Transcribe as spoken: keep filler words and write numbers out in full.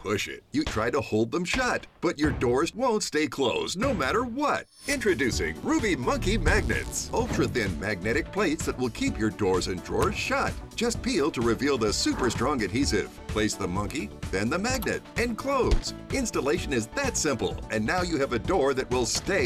push it. You try to hold them shut, but your doors won't stay closed no matter what. Introducing Ruby Monkey Magnets. Ultra-thin magnetic plates that will keep your doors and drawers shut. Just peel to reveal the super strong adhesive. Place the monkey, then the magnet, and close. Installation is that simple, and now you have a door that will stay